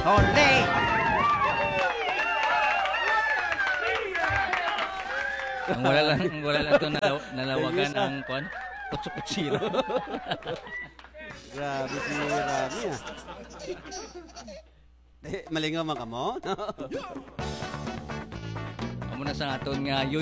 Ole! Ang wala lang to nalawagan ang kwan. Kutsuk-kutsira. Grabe si Rami ah. Malingaw man ka mo? Amo na sa aton nga